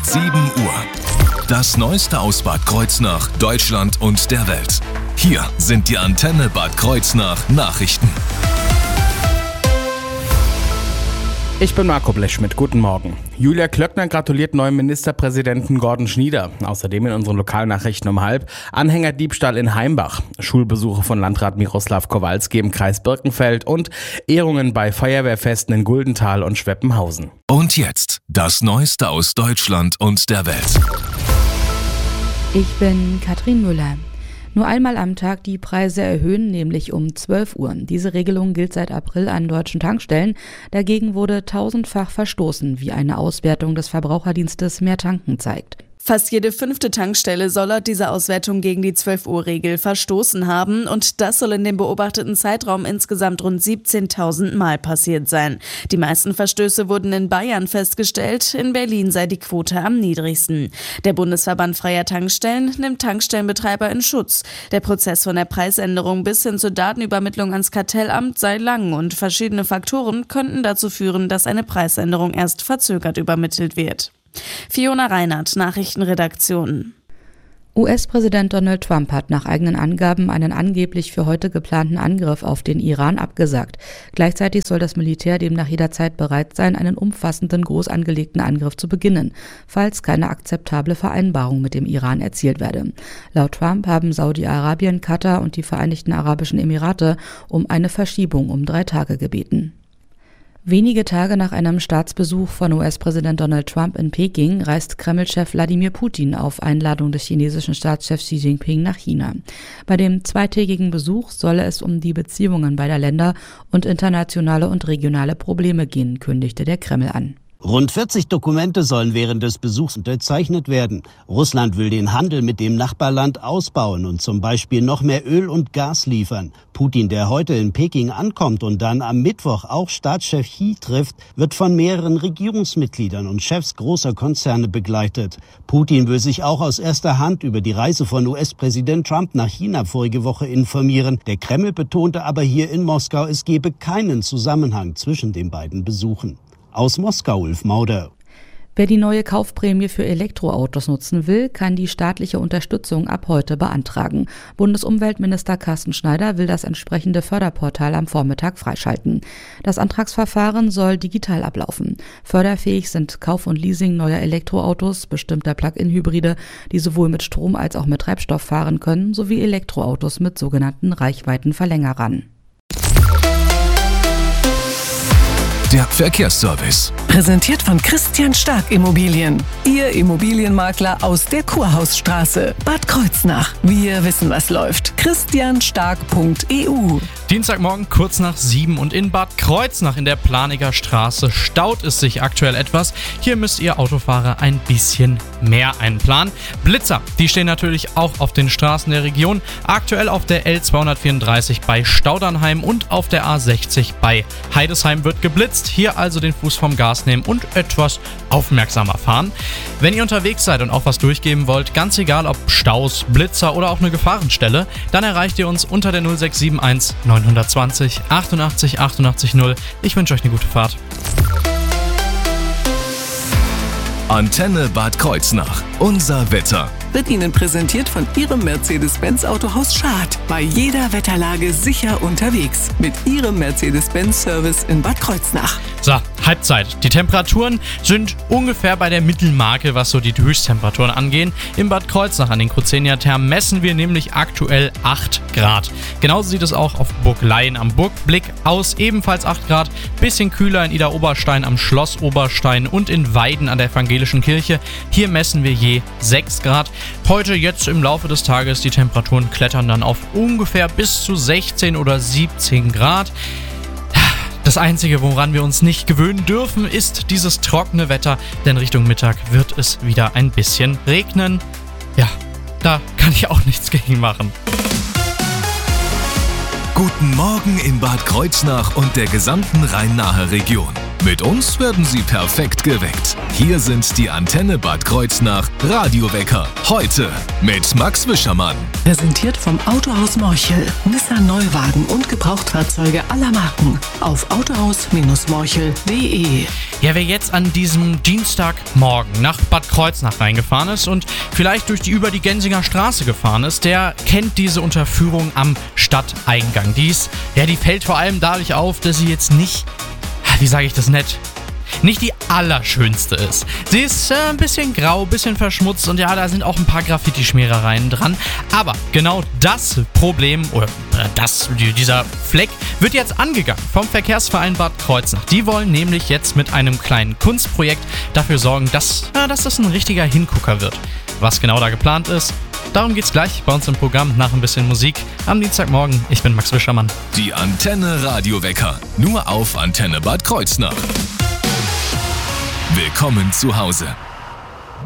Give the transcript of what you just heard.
7 Uhr. Das Neueste aus Bad Kreuznach, Deutschland und der Welt. Hier sind die Antenne Bad Kreuznach Nachrichten. Ich bin Marco Blechschmidt, guten Morgen. Julia Klöckner gratuliert neuem Ministerpräsidenten Gordon Schnieder. Außerdem in unseren Lokalnachrichten um 12:30 Anhängerdiebstahl in Heimbach, Schulbesuche von Landrat Miroslav Kowalski im Kreis Birkenfeld und Ehrungen bei Feuerwehrfesten in Guldenthal und Schweppenhausen. Und jetzt das Neueste aus Deutschland und der Welt. Ich bin Katrin Müller. Nur einmal am Tag die Preise erhöhen, nämlich um 12 Uhr. Diese Regelung gilt seit April an deutschen Tankstellen. Dagegen wurde tausendfach verstoßen, wie eine Auswertung des Verbraucherdienstes Mehr Tanken zeigt. Fast jede 5. Tankstelle soll laut dieser Auswertung gegen die 12-Uhr-Regel verstoßen haben und das soll in dem beobachteten Zeitraum insgesamt rund 17.000 Mal passiert sein. Die meisten Verstöße wurden in Bayern festgestellt, in Berlin sei die Quote am niedrigsten. Der Bundesverband Freier Tankstellen nimmt Tankstellenbetreiber in Schutz. Der Prozess von der Preisänderung bis hin zur Datenübermittlung ans Kartellamt sei lang und verschiedene Faktoren könnten dazu führen, dass eine Preisänderung erst verzögert übermittelt wird. Fiona Reinhardt, Nachrichtenredaktion. US-Präsident Donald Trump hat nach eigenen Angaben einen angeblich für heute geplanten Angriff auf den Iran abgesagt. Gleichzeitig soll das Militär demnach jederzeit bereit sein, einen umfassenden, groß angelegten Angriff zu beginnen, falls keine akzeptable Vereinbarung mit dem Iran erzielt werde. Laut Trump haben Saudi-Arabien, Katar und die Vereinigten Arabischen Emirate um eine Verschiebung um 3 Tage gebeten. Wenige Tage nach einem Staatsbesuch von US-Präsident Donald Trump in Peking reist Kreml-Chef Wladimir Putin auf Einladung des chinesischen Staatschefs Xi Jinping nach China. Bei dem zweitägigen Besuch solle es um die Beziehungen beider Länder und internationale und regionale Probleme gehen, kündigte der Kreml an. Rund 40 Dokumente sollen während des Besuchs unterzeichnet werden. Russland will den Handel mit dem Nachbarland ausbauen und zum Beispiel noch mehr Öl und Gas liefern. Putin, der heute in Peking ankommt und dann am Mittwoch auch Staatschef Xi trifft, wird von mehreren Regierungsmitgliedern und Chefs großer Konzerne begleitet. Putin will sich auch aus erster Hand über die Reise von US-Präsident Trump nach China vorige Woche informieren. Der Kreml betonte aber hier in Moskau, es gebe keinen Zusammenhang zwischen den beiden Besuchen. Aus Moskau, Ulf Mauder. Wer die neue Kaufprämie für Elektroautos nutzen will, kann die staatliche Unterstützung ab heute beantragen. Bundesumweltminister Carsten Schneider will das entsprechende Förderportal am Vormittag freischalten. Das Antragsverfahren soll digital ablaufen. Förderfähig sind Kauf und Leasing neuer Elektroautos, bestimmter Plug-in-Hybride, die sowohl mit Strom als auch mit Treibstoff fahren können, sowie Elektroautos mit sogenannten Reichweitenverlängerern. Der Verkehrsservice. Präsentiert von Christian Stark Immobilien. Ihr Immobilienmakler aus der Kurhausstraße. Bad Kreuznach. Wir wissen, was läuft. christianstark.eu. Dienstagmorgen kurz nach 7 und in Bad Kreuznach in der Planiger Straße staut es sich aktuell etwas. Hier müsst ihr Autofahrer ein bisschen mehr einplanen. Blitzer, die stehen natürlich auch auf den Straßen der Region. Aktuell auf der L234 bei Staudernheim und auf der A60 bei Heidesheim wird geblitzt. Hier also den Fuß vom Gas nehmen und etwas aufmerksamer fahren. Wenn ihr unterwegs seid und auch was durchgeben wollt, ganz egal ob Staus, Blitzer oder auch eine Gefahrenstelle, dann erreicht ihr uns unter der 0671 920 88 88 0. Ich wünsche euch eine gute Fahrt. Antenne Bad Kreuznach. Unser Wetter. Wird Ihnen präsentiert von Ihrem Mercedes-Benz Autohaus Schad. Bei jeder Wetterlage sicher unterwegs. Mit Ihrem Mercedes-Benz-Service in Bad Kreuznach. So, Halbzeit. Die Temperaturen sind ungefähr bei der Mittelmarke, was so die Höchsttemperaturen angehen. In Bad Kreuznach an den Cruzenia-Thermen messen wir nämlich aktuell 8 Grad. Genauso sieht es auch auf Burg Laien am Burgblick aus, ebenfalls 8 Grad. Bisschen kühler in Idar-Oberstein am Schloss Oberstein und in Weiden an der Evangelischen Kirche. Hier messen wir je 6 Grad. Heute, jetzt im Laufe des Tages, die Temperaturen klettern dann auf ungefähr bis zu 16 oder 17 Grad. Das Einzige, woran wir uns nicht gewöhnen dürfen, ist dieses trockene Wetter, denn Richtung Mittag wird es wieder ein bisschen regnen. Ja, da kann ich auch nichts gegen machen. Guten Morgen in Bad Kreuznach und der gesamten Rhein-Nahe-Region. Mit uns werden Sie perfekt geweckt. Hier sind die Antenne Bad Kreuznach Radiowecker. Heute mit Max Wischermann. Präsentiert vom Autohaus Morchel. Nissan Neuwagen und Gebrauchtfahrzeuge aller Marken. Auf autohaus-morchel.de. Ja, wer jetzt an diesem Dienstagmorgen nach Bad Kreuznach reingefahren ist und vielleicht über die Gensinger Straße gefahren ist, der kennt diese Unterführung am Stadteingang. Die fällt vor allem dadurch auf, dass sie jetzt nicht, wie sage ich das nett, nicht die allerschönste ist. Sie ist ein bisschen grau, ein bisschen verschmutzt und ja, da sind auch ein paar Graffiti-Schmierereien dran. Aber genau das Problem oder dieser Fleck wird jetzt angegangen vom Verkehrsverein Bad Kreuznach. Die wollen nämlich jetzt mit einem kleinen Kunstprojekt dafür sorgen, dass das ein richtiger Hingucker wird. Was genau da geplant ist, darum geht's gleich bei uns im Programm nach ein bisschen Musik am Dienstagmorgen. Ich bin Max Wischermann. Die Antenne Radiowecker. Nur auf Antenne Bad Kreuznach. Willkommen zu Hause.